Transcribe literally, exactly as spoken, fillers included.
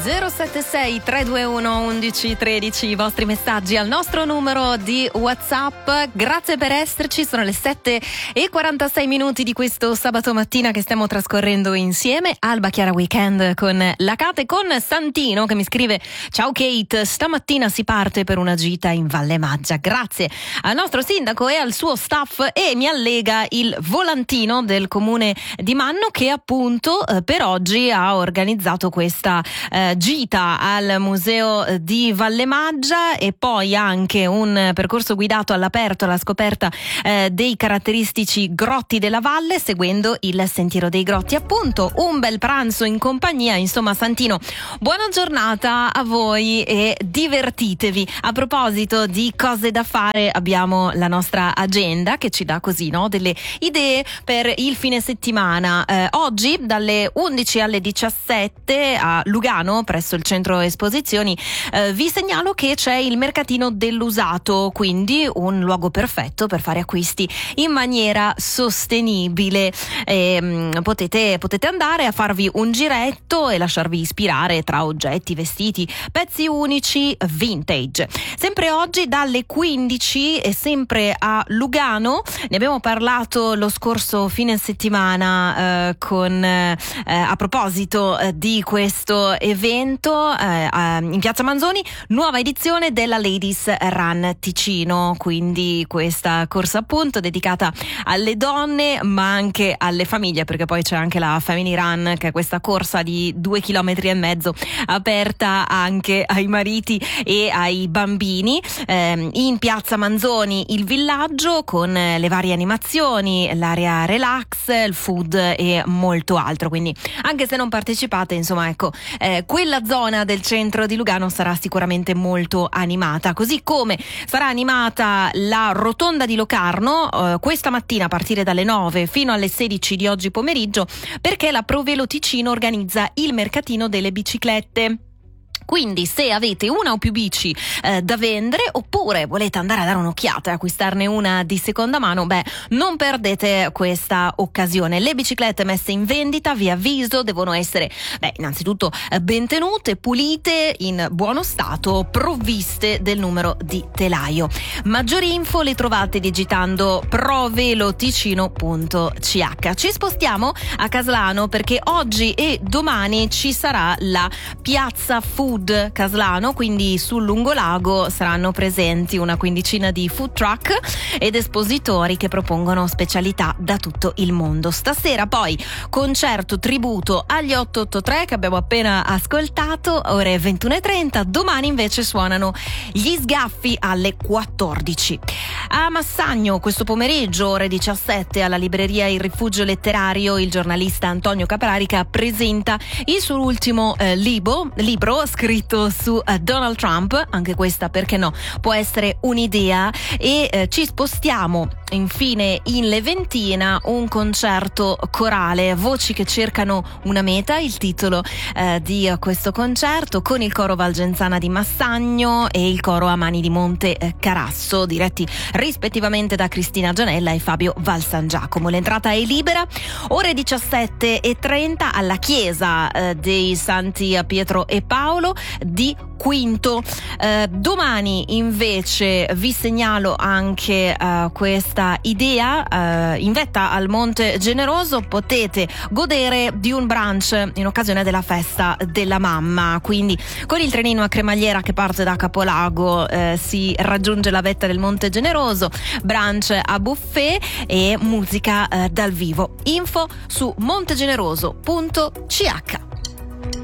zero sette sei tre due uno undici tredici, i vostri messaggi al nostro numero di WhatsApp. Grazie per esserci, sono le sette e quarantasei minuti di questo sabato mattina che stiamo trascorrendo insieme. Alba Chiara Weekend con la Kate, con Santino che mi scrive: ciao Kate, stamattina si parte per una gita in Valle Maggia. Grazie al nostro sindaco e al suo staff, e mi allega il volantino del comune di Manno che appunto eh, per oggi ha organizzato questa eh, gita al museo di Valle Maggia, e poi anche un percorso guidato all'aperto alla scoperta eh, dei caratteristici grotti della valle, seguendo il sentiero dei grotti. Appunto un bel pranzo in compagnia. Insomma, Santino, buona giornata a voi e divertitevi. A proposito di cose da fare, abbiamo la nostra agenda che ci dà così, no, delle idee per il fine settimana. Eh, oggi dalle undici alle diciassette a Lugano, presso il centro esposizioni, eh, vi segnalo che c'è il mercatino dell'usato, quindi un luogo perfetto per fare acquisti in maniera sostenibile. E, potete, potete andare a farvi un giretto e lasciarvi ispirare tra oggetti, vestiti, pezzi unici, vintage. Sempre oggi dalle quindici e sempre a Lugano, ne abbiamo parlato lo scorso fine settimana eh, con eh, a proposito eh, di questo evento eh, in Piazza Manzoni, nuova edizione della Ladies Run Ticino, quindi questa corsa appunto dedicata alle donne ma anche alle famiglie, perché poi c'è anche la Family Run, che è questa corsa di due chilometri e mezzo aperta anche ai mariti e ai bambini. Eh, in Piazza Manzoni il villaggio con le varie animazioni, l'area relax, il food e molto altro, quindi anche se non partecipate, insomma, ecco, eh, quella zona del centro di Lugano sarà sicuramente molto animata, così come sarà animata la rotonda di Locarno eh, questa mattina a partire dalle nove fino alle sedici di oggi pomeriggio, perché la Provelo Ticino organizza il mercatino delle biciclette. Quindi se avete una o più bici eh, da vendere, oppure volete andare a dare un'occhiata e acquistarne una di seconda mano, beh, non perdete questa occasione. Le biciclette messe in vendita, vi avviso, devono essere beh, innanzitutto eh, ben tenute, pulite, in buono stato, provviste del numero di telaio. Maggiori info le trovate digitando proveloticino punto c h. Ci spostiamo a Caslano, perché oggi e domani ci sarà la Piazza Food Caslano, quindi sul lungolago saranno presenti una quindicina di food truck ed espositori che propongono specialità da tutto il mondo. Stasera poi concerto tributo agli otto otto tre che abbiamo appena ascoltato, ore ventuno e trenta. Domani invece suonano gli Sgaffi alle quattordici. A Massagno questo pomeriggio, ore diciassette, alla libreria Il Rifugio Letterario, il giornalista Antonio Caprarica presenta il suo ultimo eh, libro, libro scritto su uh, Donald Trump. Anche questa, perché no, può essere un'idea. E eh, ci spostiamo infine in Leventina, un concerto corale, voci che cercano una meta, il titolo eh, di uh, questo concerto, con il coro Valgenzana di Massagno e il coro Amani di Monte eh, Carasso, diretti rispettivamente da Cristina Gianella e Fabio Valsangiacomo. L'entrata è libera. Ore diciassette e trenta alla chiesa eh, dei Santi Pietro e Paolo di Quinto. Eh, domani invece vi segnalo anche uh, questa idea uh, in vetta al Monte Generoso. Potete godere di un brunch in occasione della festa della mamma, quindi con il trenino a cremagliera che parte da Capolago eh, si raggiunge la vetta del Monte Generoso, brunch a buffet e musica eh, dal vivo. Info su montegeneroso punto c h.